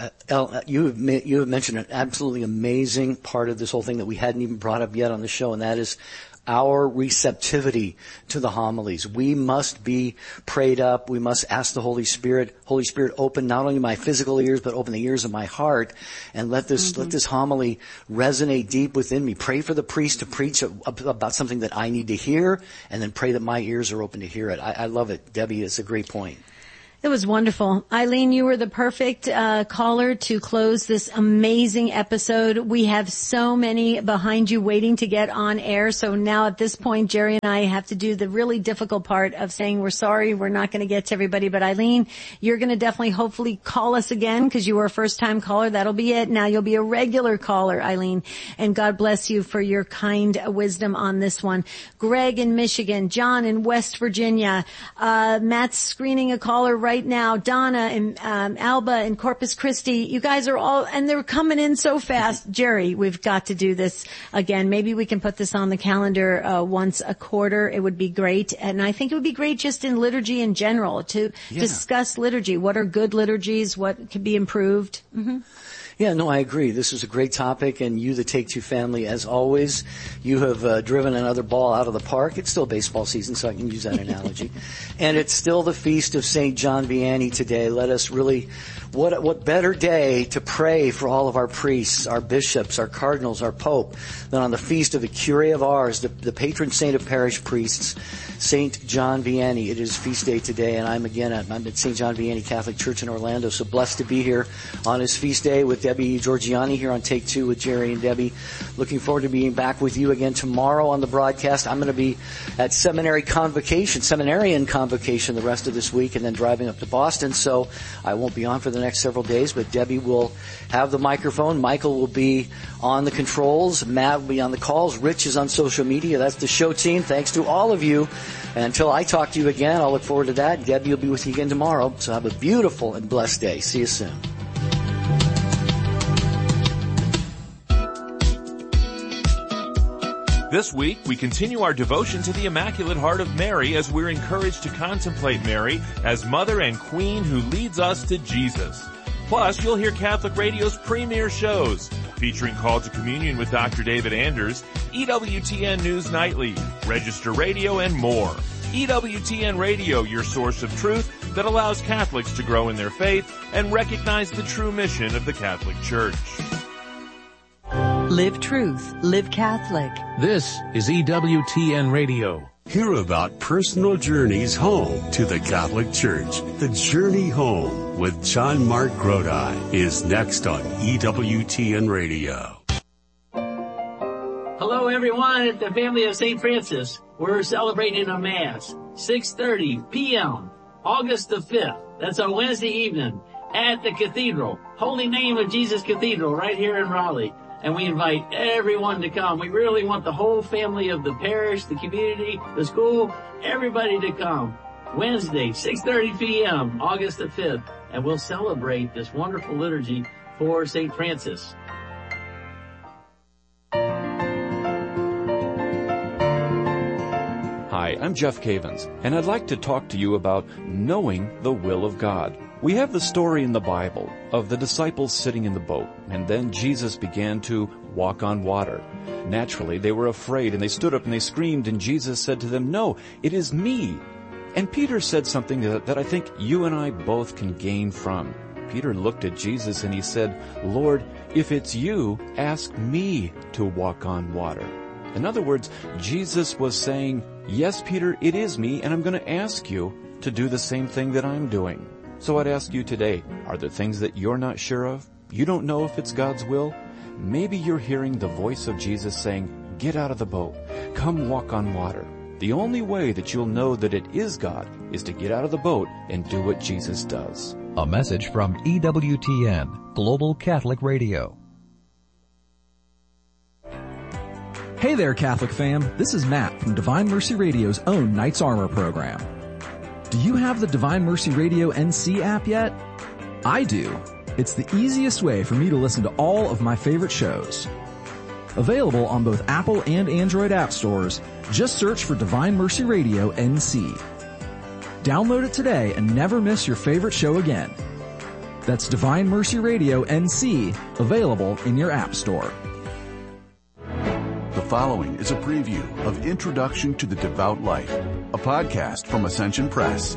have mentioned an absolutely amazing part of this whole thing that we hadn't even brought up yet on the show, and that is our receptivity to the homilies. We must be prayed up. We must ask the Holy Spirit, open not only my physical ears, but open the ears of my heart, and let this homily resonate deep within me. Pray for the priest to preach about something that I need to hear, and then pray that my ears are open to hear it. I love it. Debbie, it's a great point. It was wonderful. Eileen, you were the perfect caller to close this amazing episode. We have so many behind you waiting to get on air. So now at this point, Jerry and I have to do the really difficult part of saying we're sorry, we're not going to get to everybody. But Eileen, you're going to definitely hopefully call us again because you were a first-time caller. That'll be it. Now you'll be a regular caller, Eileen. And God bless you for your kind wisdom on this one. Greg in Michigan, John in West Virginia, Matt's screening a caller right now, Donna and Alba in Corpus Christi. You guys are all, and they're coming in so fast. Jerry, we've got to do this again. Maybe we can put this on the calendar once a quarter. It would be great. And I think it would be great just in liturgy in general to discuss liturgy. What are good liturgies? What could be improved? Mm-hmm. Yeah, no, I agree. This is a great topic, and you, the Take Two family, as always, you have driven another ball out of the park. It's still baseball season, so I can use that analogy. And it's still the feast of St. John Vianney today. Let us really, what better day to pray for all of our priests, our bishops, our cardinals, our pope, than on the feast of the Curé of Ars, the patron saint of parish priests, St. John Vianney. It is feast day today, and I'm at St. John Vianney Catholic Church in Orlando, so blessed to be here on his feast day with Debbie Georgiani here on Take Two with Jerry and Debbie. Looking forward to being back with you again tomorrow on the broadcast. I'm going to be at seminarian convocation the rest of this week, and then driving up to Boston, so I won't be on for the next several days, but Debbie will have the microphone. Michael will be on the controls. Matt will be on the calls. Rich is on social media. That's the show team. Thanks to all of you. And until I talk to you again, I'll look forward to that. Debbie will be with you again tomorrow. So have a beautiful and blessed day. See you soon. This week, we continue our devotion to the Immaculate Heart of Mary as we're encouraged to contemplate Mary as Mother and Queen who leads us to Jesus. Plus, you'll hear Catholic Radio's premier shows, featuring Call to Communion with Dr. David Anders, EWTN News Nightly, Register Radio, and more. EWTN Radio, your source of truth that allows Catholics to grow in their faith and recognize the true mission of the Catholic Church. Live truth, live Catholic. This is EWTN Radio. Hear about personal journeys home to the Catholic Church. The Journey Home with John Mark Grodi is next on EWTN Radio. Hello everyone at the family of St. Francis. We're celebrating a Mass, 6:30 p.m., August the 5th. That's a Wednesday evening at the Cathedral, Holy Name of Jesus Cathedral right here in Raleigh. And we invite everyone to come. We really want the whole family of the parish, the community, the school, everybody to come. Wednesday, 6:30 p.m., August the 5th. And we'll celebrate this wonderful liturgy for St. Francis. Hi, I'm Jeff Cavins, and I'd like to talk to you about knowing the will of God. We have the story in the Bible of the disciples sitting in the boat, and then Jesus began to walk on water. Naturally, they were afraid, and they stood up and they screamed, and Jesus said to them, "No, it is me." And Peter said something that I think you and I both can gain from. Peter looked at Jesus and he said, "Lord, if it's you, ask me to walk on water." In other words, Jesus was saying, "Yes, Peter, it is me, and I'm going to ask you to do the same thing that I'm doing." So I'd ask you today, are there things that you're not sure of? You don't know if it's God's will? Maybe you're hearing the voice of Jesus saying, "Get out of the boat. Come walk on water." The only way that you'll know that it is God is to get out of the boat and do what Jesus does. A message from EWTN, Global Catholic Radio. Hey there, Catholic fam. This is Matt from Divine Mercy Radio's own Knight's Armor program. Do you have the Divine Mercy Radio NC app yet? I do. It's the easiest way for me to listen to all of my favorite shows. Available on both Apple and Android app stores. Just search for Divine Mercy Radio NC. Download it today and never miss your favorite show again. That's Divine Mercy Radio NC, available in your app store. The following is a preview of Introduction to the Devout Life, a podcast from Ascension Press.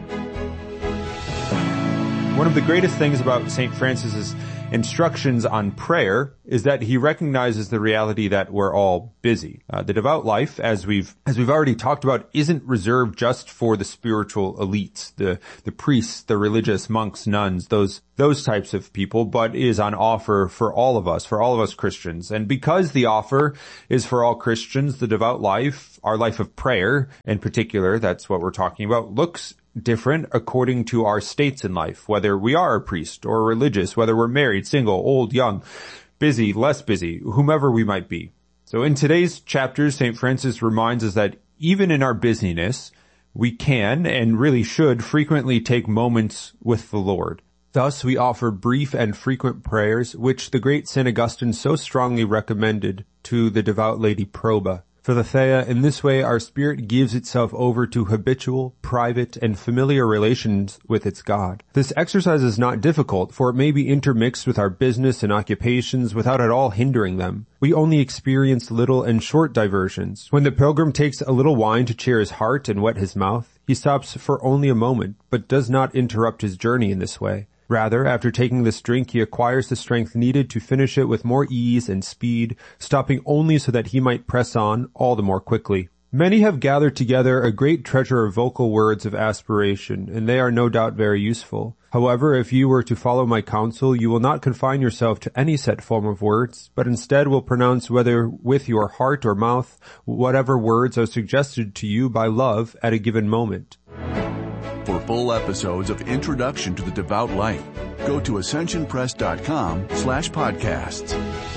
One of the greatest things about St. Francis's instructions on prayer is that he recognizes the reality that we're all busy. The devout life, as we've already talked about, isn't reserved just for the spiritual elites, the priests, the religious monks, nuns, those types of people, but is on offer for all of us Christians. And because the offer is for all Christians, the devout life, our life of prayer in particular, that's what we're talking about, looks different according to our states in life, whether we are a priest or religious, whether we're married, single, old, young, busy, less busy, whomever we might be. So in today's chapters, St. Francis reminds us that even in our busyness, we can and really should frequently take moments with the Lord. Thus, we offer brief and frequent prayers, which the great St. Augustine so strongly recommended to the devout Lady Proba. For the Thea, in this way, our spirit gives itself over to habitual, private, and familiar relations with its God. This exercise is not difficult, for it may be intermixed with our business and occupations without at all hindering them. We only experience little and short diversions. When the pilgrim takes a little wine to cheer his heart and wet his mouth, he stops for only a moment, but does not interrupt his journey in this way. Rather, after taking this drink, he acquires the strength needed to finish it with more ease and speed, stopping only so that he might press on all the more quickly. Many have gathered together a great treasure of vocal words of aspiration, and they are no doubt very useful. However, if you were to follow my counsel, you will not confine yourself to any set form of words, but instead will pronounce whether with your heart or mouth whatever words are suggested to you by love at a given moment. For full episodes of Introduction to the Devout Life, go to ascensionpress.com/podcasts.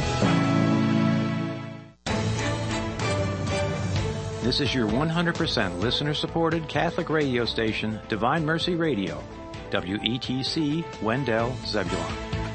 This is your 100% listener-supported Catholic radio station, Divine Mercy Radio, WETC, Wendell, Zebulon.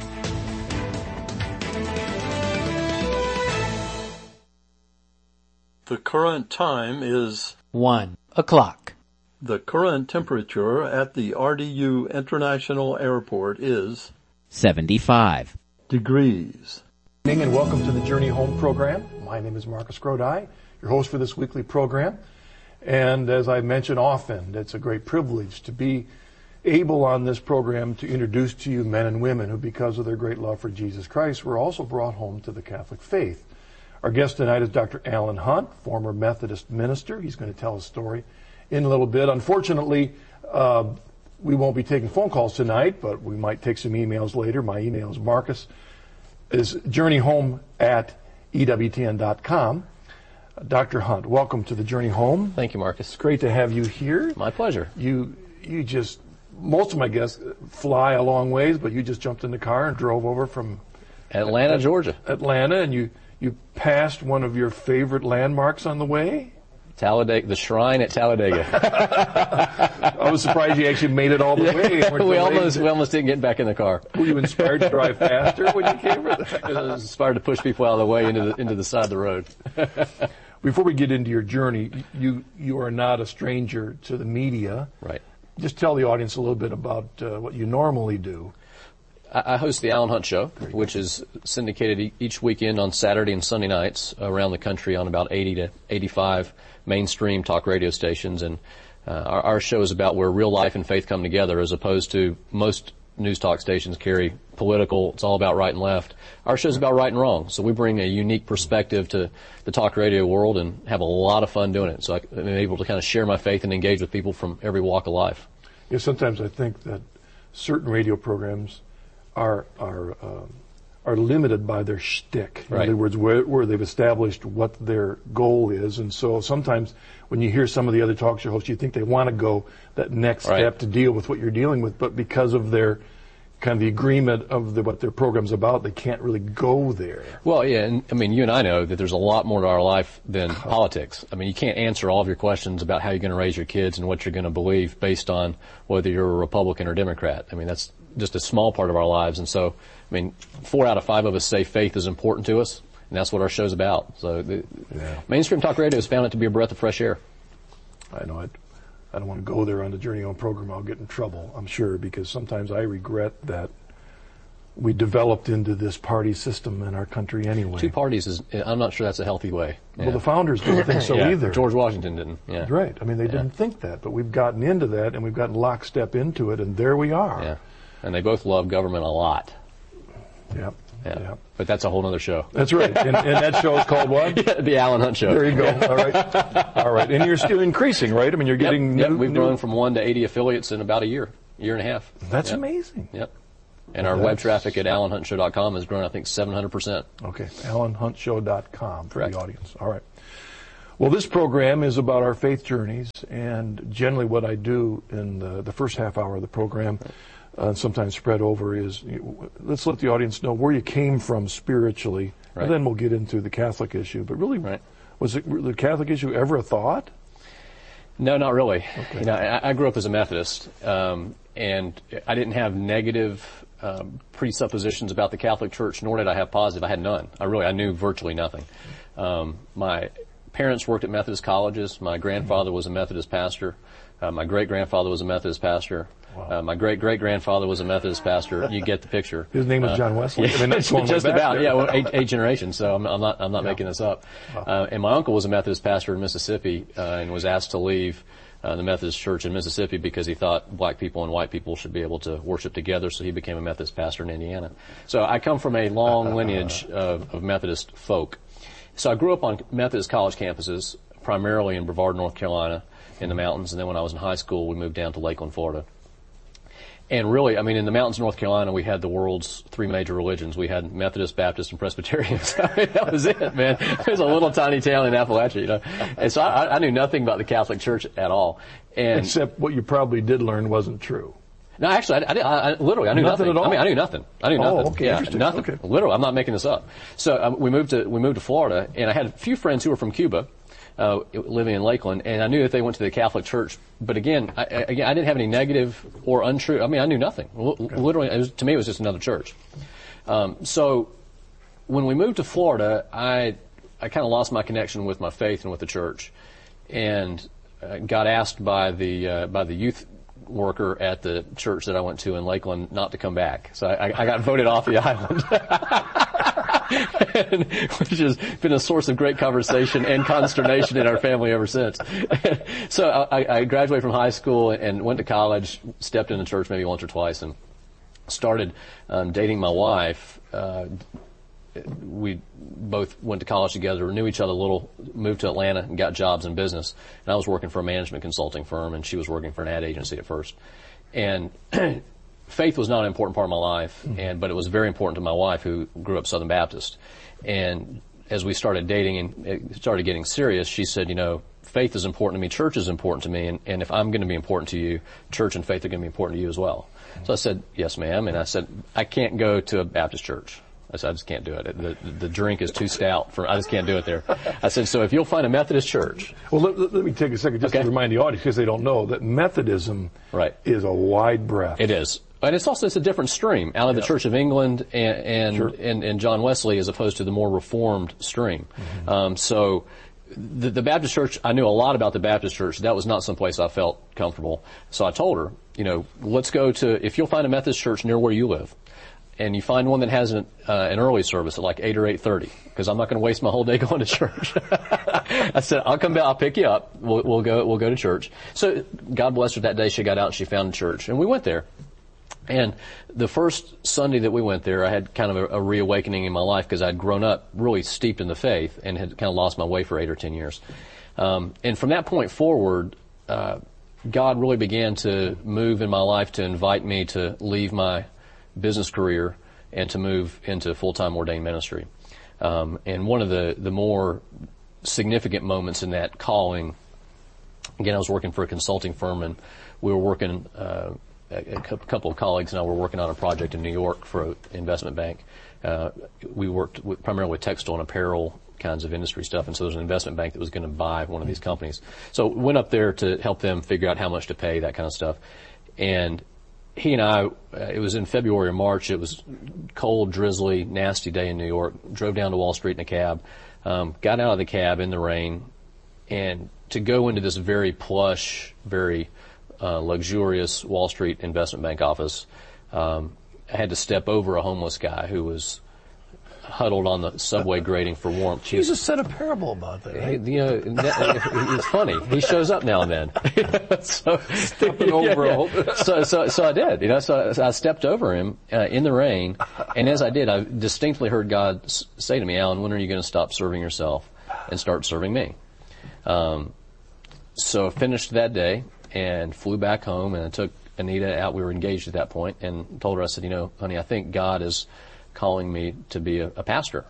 The current time is 1 o'clock. The current temperature at the RDU International Airport is 75 degrees. Good evening and welcome to the Journey Home program. My name is Marcus Grodi, your host for this weekly program. And as I mention often, it's a great privilege to be able on this program to introduce to you men and women who, because of their great love for Jesus Christ, were also brought home to the Catholic faith. Our guest tonight is Dr. Alan Hunt, former Methodist minister. He's going to tell his story in a little bit. Unfortunately, we won't be taking phone calls tonight, but we might take some emails later. My email is journeyhome@ewtn.com. Dr. Hunt, welcome to the Journey Home. Thank you, Marcus. It's great to have you here. My pleasure. You just, most of my guests fly a long ways, but you just jumped in the car and drove over from Atlanta, Georgia. Atlanta, and you passed one of your favorite landmarks on the way? Talladega, the shrine at Talladega. I was surprised you actually made it all the way. we almost didn't get back in the car. Were you inspired to drive faster when you came? I was inspired to push people out of the way into the side of the road. Before we get into your journey, you are not a stranger to the media. Right. Just tell the audience a little bit about what you normally do. I host the Alan Hunt Show, which is syndicated each weekend on Saturday and Sunday nights around the country on about 80 to 85 mainstream talk radio stations. And our show is about where real life and faith come together, as opposed to most news talk stations carry political. It's all about right and left. Our show is about right and wrong. So we bring a unique perspective to the talk radio world and have a lot of fun doing it. So I'm able to kind of share my faith and engage with people from every walk of life. Yeah, sometimes I think that certain radio programs are limited by their shtick. In other words, where they've established what their goal is. And so sometimes when you hear some of the other talk show hosts, you think they want to go that next step to deal with what you're dealing with, but because of their kind of the agreement of what their program's about, they can't really go there. Well, yeah, and I mean, you and I know that there's a lot more to our life than politics. I mean, you can't answer all of your questions about how you're going to raise your kids and what you're going to believe based on whether you're a Republican or Democrat. I mean, that's just a small part of our lives. And so, I mean, 4 out of 5 of us say faith is important to us. And that's what our show's about. So mainstream talk radio has found it to be a breath of fresh air. I know I don't want to go there on the Journey Home program. I'll get in trouble, I'm sure, because sometimes I regret that we developed into this party system in our country anyway. 2 parties I'm not sure that's a healthy way. Well, the founders didn't think so either. George Washington didn't. Yeah. Right. I mean, they didn't think that, but we've gotten into that and we've gotten lockstep into it, and there we are. Yeah. And they both love government a lot. Yep. Yeah. But that's a whole other show. That's right. And that show is called what? The Alan Hunt Show. There you go. All right. All right. And you're still increasing, right? I mean, you're getting new. We've grown from 1 to 80 affiliates in about a year and a half. That's amazing. Yep. And our web traffic at AlanHuntShow.com has grown, I think, 700%. Okay. AlanHuntShow.com for Correct. the audience. All right. Well, this program is about our faith journeys, and generally what I do in the first half hour of the program, sometimes spread over, is let's let the audience know where you came from spiritually, and then we'll get into the Catholic issue. But really, was the Catholic issue ever a thought? No, not really. Okay. You know, I grew up as a Methodist, and I didn't have negative presuppositions about the Catholic Church, nor did I have positive. I had none. I knew virtually nothing. My parents worked at Methodist colleges. My grandfather was a Methodist pastor. My great-grandfather was a Methodist pastor. Wow. My great-great-grandfather was a Methodist pastor. You get the picture. His name was John Wesley. Yeah, I mean, that's just about. there. Yeah, well, eight generations. So I'm not making this up. Wow. And my uncle was a Methodist pastor in Mississippi, and was asked to leave the Methodist Church in Mississippi because he thought black people and white people should be able to worship together. So he became a Methodist pastor in Indiana. So I come from a long lineage of Methodist folk. So I grew up on Methodist college campuses, primarily in Brevard, North Carolina, in the mountains. And then when I was in high school, we moved down to Lakeland, Florida. And really, I mean, in the mountains of North Carolina, we had the world's 3 major religions. We had Methodist, Baptist, and Presbyterians. I mean, that was it, man. It was a little tiny town in Appalachia, you know. And so I knew nothing about the Catholic Church at all. And except what you probably did learn wasn't true. No, actually, I literally, I knew nothing. At all? I mean, I knew nothing. Okay, yeah, interesting. nothing. Okay. Literally, I'm not making this up. So we moved to Florida, and I had a few friends who were from Cuba, living in Lakeland, and I knew that they went to the Catholic Church. But again, I didn't have any negative or untrue. I mean, I knew nothing. Literally, to me, it was just another church. So when we moved to Florida, I kind of lost my connection with my faith and with the church, and got asked by the youth worker at the church that I went to in Lakeland not to come back. So I got voted off the island. Which has been a source of great conversation and consternation in our family ever since. So I graduated from high school and went to college, stepped into church maybe once or twice, and started dating my wife. We both went to college together, knew each other a little, moved to Atlanta and got jobs in business. And I was working for a management consulting firm, and she was working for an ad agency at first. And faith was not an important part of my life, but it was very important to my wife, who grew up Southern Baptist. And as we started dating and it started getting serious, she said, you know, faith is important to me, church is important to me, and if I'm going to be important to you, church and faith are going to be important to you as well. So I said, yes, ma'am. And I said, I can't go to a Baptist church. I said, I just can't do it. The drink is too stout I just can't do it there. I said, so if you'll find a Methodist church. Well, let me take a second just to remind the audience, because they don't know, that Methodism is a wide breadth. It is. And it's a different stream out of the Church of England and John Wesley, as opposed to the more Reformed stream. Mm-hmm. So the Baptist Church, I knew a lot about the Baptist Church. That was not someplace I felt comfortable. So I told her, you know, let's go to, if you'll find a Methodist church near where you live, and you find one that has an early service at like 8 or 8:30, because I'm not going to waste my whole day going to church. I said, I'll come back, I'll pick you up. We'll go to church. So God bless her, that day she got out and she found a church, and we went there. And the first Sunday that we went there, I had kind of a reawakening in my life, because I'd grown up really steeped in the faith and had kind of lost my way for 8 or 10 years. And from that point forward, God really began to move in my life to invite me to leave my business career and to move into full-time ordained ministry. And one of the more significant moments in that calling, again, I was working for a consulting firm, and we were working, a couple of colleagues and I were working on a project in New York for an investment bank. We worked primarily with textile and apparel kinds of industry stuff, and so there was an investment bank that was going to buy one of these companies. So went up there to help them figure out how much to pay, that kind of stuff. And he and I, it was in February or March. It was cold, drizzly, nasty day in New York. Drove down to Wall Street in a cab. Got out of the cab in the rain, and to go into this very plush, very luxurious Wall Street investment bank office, I had to step over a homeless guy who was huddled on the subway grating for warmth. Jesus said a parable about that. Right? It's funny. He shows up now and then. So I did. So I stepped over him in the rain, and as I did, I distinctly heard God say to me, "Alan, when are you going to stop serving yourself and start serving me?" So I finished that day and flew back home, and I took Anita out. We were engaged at that point, and told her, I said, honey, I think God is calling me to be a pastor.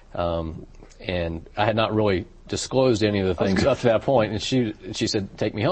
And I had not really disclosed any of the things up to that point, and she said, take me home.